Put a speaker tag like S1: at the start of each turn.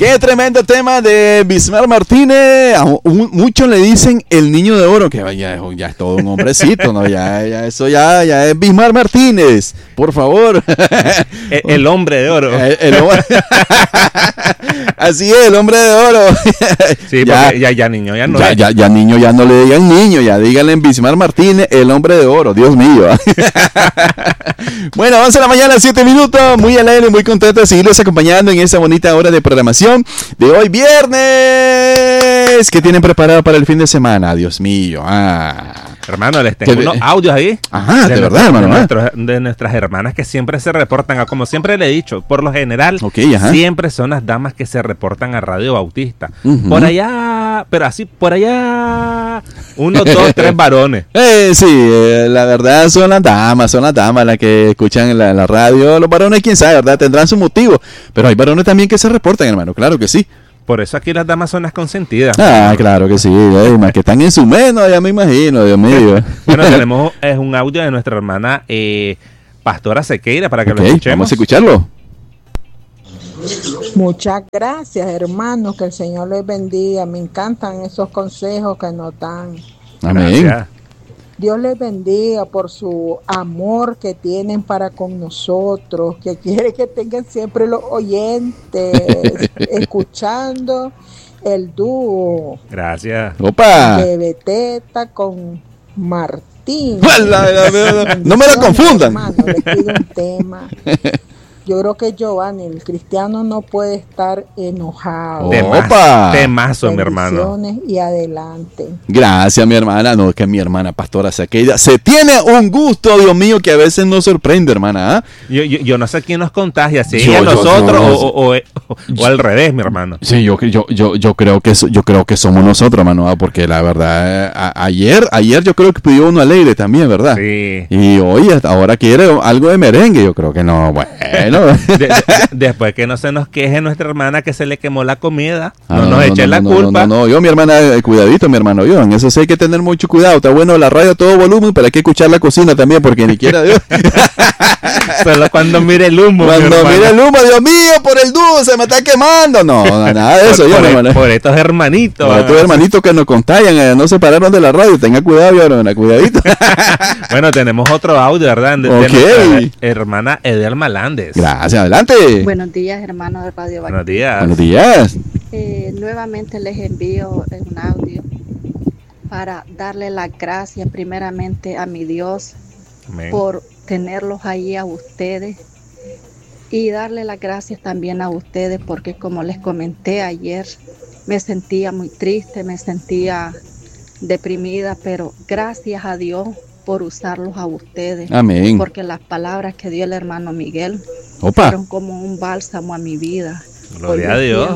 S1: Qué tremendo tema de Bismar Martínez. Muchos le dicen el niño de oro, que ya es todo un hombrecito, ¿no? Eso ya es Bismar Martínez, por favor.
S2: El hombre de oro.
S1: Así es, el hombre de oro.
S2: Sí, porque ya niño, ya no es.
S1: Ya niño, ya no le digan niño, ya díganle en Bismar Martínez, el hombre de oro, Dios mío. Bueno, 11 de la mañana, 7 minutos, muy alegre, muy contento de seguirlos acompañando en esta bonita hora de programación de hoy viernes. ¿Qué tienen preparado para el fin de semana? Dios mío.
S2: Hermano, les tengo unos audios ahí.
S1: Ajá, de verdad, hermano.
S2: De nuestras hermanas que siempre se reportan, como siempre le he dicho, por lo general, siempre son las damas que se reportan a Radio Bautista. Por allá, pero así, por allá, 1, 2, 3 varones.
S1: Sí, la verdad son las damas las que escuchan la radio. Los varones, quién sabe, ¿verdad? Tendrán su motivo. Pero hay varones también que se reportan, hermano, claro que sí.
S2: Por eso aquí las damas son las consentidas.
S1: Claro que sí, más que están en su menos, ya me imagino, Dios mío.
S2: Bueno, tenemos un audio de nuestra hermana Pastora Sequeira para que lo escuchemos.
S1: Vamos a escucharlo.
S3: Muchas gracias, hermanos, que el Señor les bendiga. Me encantan esos consejos que nos dan.
S1: Amén.
S2: Gracias.
S3: Dios les bendiga por su amor que tienen para con nosotros, que quiere que tengan siempre los oyentes escuchando el dúo.
S2: Gracias.
S1: Opa.
S3: De Beteta con Martín.
S1: No me lo confundan.
S3: Hermano, les pido un tema. Yo creo que Giovanni, el cristiano, no puede estar enojado.
S2: Temazo, mi hermano.
S3: Y adelante.
S1: Gracias, mi hermana. No, es que mi hermana Pastora Sequeira se tiene un gusto, Dios mío, que a veces nos sorprende, hermana.
S2: Yo no sé quién nos contagia, si ella nosotros o al revés, mi hermano.
S1: Sí, yo creo que somos nosotros, hermano, porque la verdad, ayer yo creo que pidió uno alegre también, ¿verdad?
S2: Sí.
S1: Y hoy, ahora quiere algo de merengue, yo creo que no, bueno.
S2: Después que no se nos queje nuestra hermana que se le quemó la comida, no nos eche la culpa.
S1: No, yo, mi hermana, cuidadito, mi hermano, yo, en eso sí hay que tener mucho cuidado. Está bueno la radio a todo volumen, pero hay que escuchar la cocina también, porque ni quiera Dios.
S2: Solo cuando mire el humo.
S1: Cuando mire el humo, Dios mío, por el dúo se me está quemando. No, nada de eso,
S2: por estos hermanitos.
S1: Por estos hermanitos que nos contagian, no se pararon de la radio. Tenga cuidado, mi hermana, cuidadito.
S2: Bueno, tenemos otro audio, ¿verdad? De nuestra hermana Edelma Lández.
S1: Gracias, adelante.
S4: Buenos días, hermanos de Radio
S2: Buenos días.
S1: Buenos días.
S4: Nuevamente les envío un audio para darle las gracias primeramente a mi Dios. Amén. Por tenerlos ahí a ustedes y darle las gracias también a ustedes porque, como les comenté ayer, me sentía muy triste, me sentía deprimida, pero gracias a Dios por usarlos a ustedes.
S1: Amén.
S4: Porque las palabras que dio el hermano Miguel fueron como un bálsamo a mi vida.
S2: Gloria a Dios.